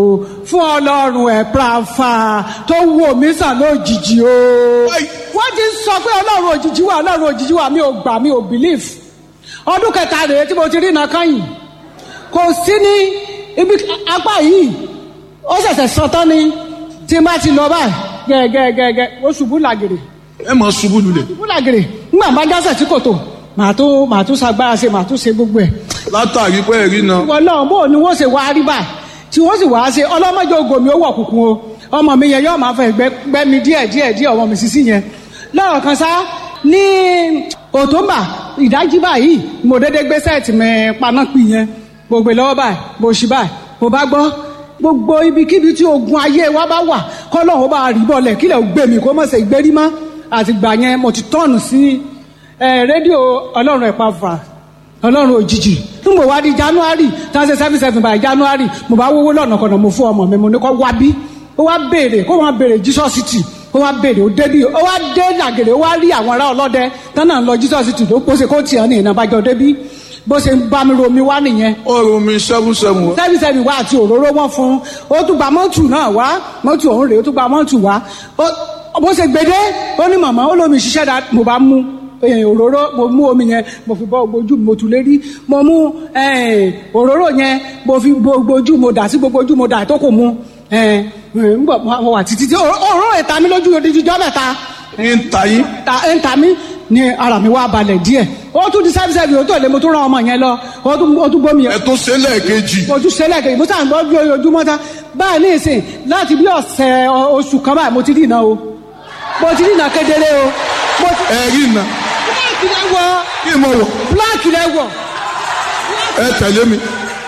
fún Ọlọ́run ẹ̀ prafa tó wò mí sàn lójijì o. Wọ́n ti sọ pé Ọlọ́run òjijì wà mi ò gbà mi ò believe. Ọdún kẹta rèé tí mo ti rí iná kányìn. Kò sí ní ibi apá yìí ó ṣẹ̀ṣẹ̀ sọ tán ni tí n bá ti lọ báyìí gẹ́gẹ́ ó ṣubú làgèrè. Ẹ mọ̀ ṣubú lulẹ̀. Ṣubú làgèrè nígbà bá jásẹ̀ tí kò tó màá tún ṣagbára ṣe màá tún ṣe gbogbo ẹ̀. Látàrí pé ẹ̀rí náà. Ọlọ́run bó ni wọ́n ṣe wá rí báyìí tí wọ́n sì wá ṣe ọlọ́mọdé ògo mi ó wọ̀ kùkùn o ọmọ mi yẹn yóò máa fẹ́ gbẹ́ mi díẹ̀ ọmọ mi sísí yẹn lọ́rọ̀ kan sá ní òtúnbà ìdájí báyìí mo dédé gbé sẹ́ẹ̀tì mi panápì yẹn mo gbé lọ́wọ́ báyìí mo ṣí báyìí mo bá gbọ́ gbogbo ibikíbi tí ogun ayé wa bá wà kọ́lọ́hún bá rí bọ́lẹ̀ kílẹ̀ ò gbé mi kó mọ̀ ṣe ìgbérí mọ́ àtìgbà yẹn mo ti tọ́ọ̀nù sí rédíò Ọlọ́run Epafra Ọlọ́run òjijì nígbà wá di January tàṣe 77 by January mo bá wówó lọ́nà kọ̀nà mo fún ọmọ mi mo ní kọ́ wá bí ó wá béèrè kó wọ́n béèrè Jesus City ó wá béèrè ó débí ó wá dé làgèrè ó wá rí àwọn ará ọlọ́dẹ tánà ń lọ Jesus City tó pọ́sẹ̀ kó tiẹ̀ ní ìnàbàjọ́ débí bó ṣe ń bá mi romi wá nìyẹn. Ó romi 77. 77 wá àti òróró wọn fún ó tún gba mọ́tù náà wá mọ́tù ọ̀hún rèé ó tún gba mọ́tù wá bó ṣe gbede ó ní màmá ó lómi ṣiṣẹ́ dá mo bá mú òróró mo mú omi yẹn mo fi bọ ojú mo tún lérí mo mú òróró yẹn mo fi gbogbo ojú mo dà sí gbogbo ojú mo dà tó kò mú mo wà títí òróró ìta mi lójú odidijọ́ mẹ́ta. ń ta yín. ń ta mí ni ara mi wá balẹ̀ díẹ̀ ó tún di sẹ́físẹ́fì ó tó lé mo tún rán ọmọ yẹn lọ ó tún bómi yẹn. ẹ tún ṣe lẹ́ẹ̀kejì. mo tún ṣe lẹ́ẹ̀kejì mo sàn gbọ́ bí ojúmọ́ ta báyìí ní ìsìn láti bí ọ̀sẹ̀ oṣù kan báyìí mo ti rí iná o mo ti rí iná kedere o. ẹ rí iná. Bláàkì lẹ wọ̀. Kí mo wọ̀? Bláàkì lẹ wọ̀. Ẹ tẹ̀lé mi.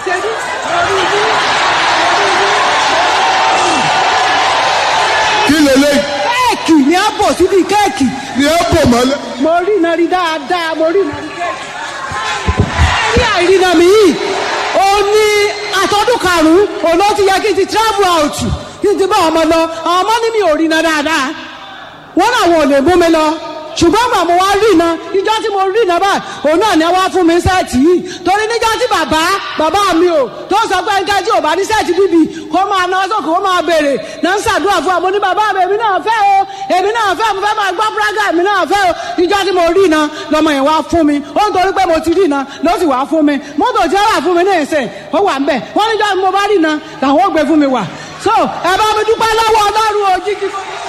Kí lélẹ́yìí? Kéèkì ni a bò síbi kéèkì. Ni ẹ bò mọ́lẹ̀. Mo rí iná rí dáadáa, mo rí iná rí kéèkì. Ní àìrìnà mi yìí, ó ní àtọ́dún karùn-ún, òun ló ti yẹ kí n ti travel out, kí n ti bá ọmọ lọ. Àwọn ọmọ ní mi ò rí iná dáadáa. Wọ́n náà wọn ò lè mú mi lọ. Ṣùgbọ́n gbà mo wá rí iná ìjọ́ tí mo rí iná báyìí òun náà ni wá fún mi sẹ́ẹ̀tì yìí torí níjọ́ tí bàbá mi ò tó sọ pé nǹkan tí ò bá ní sẹ́ẹ̀tì bíbí kó máa ná sókè kó máa béèrè náà ń ṣàdúrà fún àmọ́ ní bàbá mi èmi náà fẹ́ o èmi náà fẹ́ mo fẹ́ máa gbọ́ púrágà èmi náà fẹ́ o ìjọ́ tí mo rí iná lọ́mọ yẹn wá fún mi ó ń torí pé mo ti rí iná ló sì wá fún mi mọ́tò tí ó wà fún mi ní ìsìn ó wà ń bẹ̀ wọ́n níjọ́ tí mo bá rí iná làwọn ó gbé fún mi wà so ẹ bá mi dúpẹ́ lọ́wọ́ Ọlọ́run òjijì.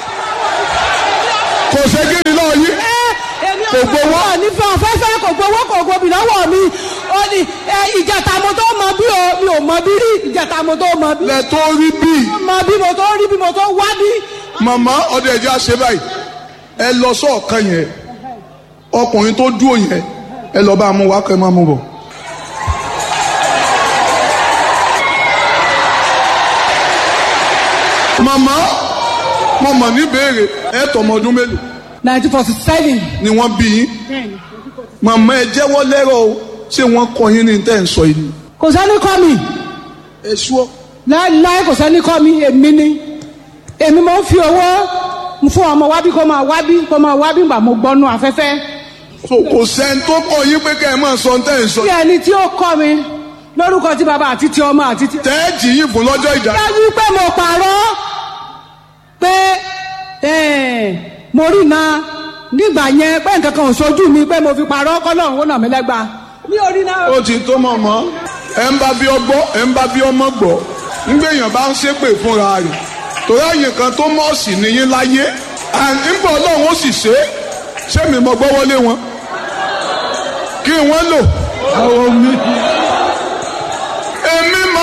Kò ṣe kí ni náà yí. Kò gbowó nífẹ̀ẹ́ afẹ́fẹ́ kò gbowó kò gbobi lọ́wọ́ mi ó ní ìjàtà mo tó mọ bí o mi ò mọ bí rí ìjàtà mo tó mọ bí. Lẹ tó rí bí. Mọ bí mo tó rí bí mo tó wá bí. Màmá ọdẹ ẹjẹ àṣẹ báyìí ẹ lọ sọ́ọ̀kan yẹn ọkùnrin tó dúró yẹn ẹ lọ bá mú wá kẹ́ máa mú bọ̀. Màmá mo mọ̀ ní béèrè ẹ tọmọ ọdún mélòó. 1947. Ni wọ́n bí yín. Màmá ẹ jẹ́wọ́ lẹ́rọ̀ o ṣé wọ́n kọ́ yín ní tẹ́ ń sọ yìí. Kò sẹ́ni kọ́ mi. Ẹ ṣúọ́. Láì kò sẹ́ni kọ́ mi èmi ni. Èmi mo ń fi owó fún ọmọ wábí kó máa wábí gbà mo gbọ́nú afẹ́fẹ́. So kò sẹ́ni tó kọ́ yín pé kẹ́ ẹ máa sọ tẹ́ ń sọ. Bí ẹni tí ó kọ́ mi lórúkọ tí bàbá àti tí ọmọ àti tí. Tẹ́ẹ̀jì yìí fún lọ́jọ́ ìjà. Dájú pé mo pààrọ̀ pé mo rí iná nígbà yẹn pé nǹkan kan ò sojú mi pé mo fi parọ́ kọ́lọ́run ó nà mí lẹ́gba. mi ò rí iná. Ó ti tó mọ̀mọ́ ẹ̀ ń bá bí ọgbọ́ ẹ̀ ń bá bí ọmọ gbọ́ nígbèyàn bá ń ṣépè fúnra rẹ̀ torí àyè kan tó mọ̀ọ́sì nìyí láyé nígbà Ọlọ́run ó sì ṣé mi mọ gbọ́wọ́lé wọn kí wọ́n lò. Èmi